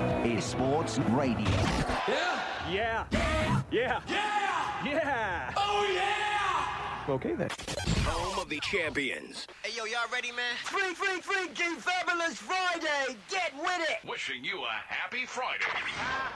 is Sports Radio. Yeah? Yeah. Yeah. Yeah! Yeah. Oh, yeah! Okay, then. Home of the champions. Hey, yo, y'all ready, man? Freaking Fabulous Friday! Get with it! Wishing you a happy Friday.